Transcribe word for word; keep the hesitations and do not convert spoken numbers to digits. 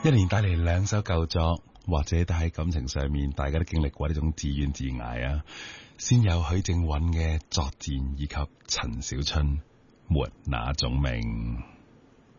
一年帶嚟兩首舊作，或者都喺感情上面，大家都經歷過呢種自怨自艾啊。先有許靖韻嘅作戰，以及陳小春沒那種命。